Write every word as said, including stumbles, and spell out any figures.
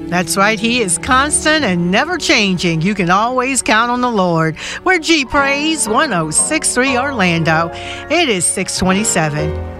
That's right. He is constant and never changing. You can always count on the Lord. We're G Praise one oh six point three Orlando. It is six twenty-seven.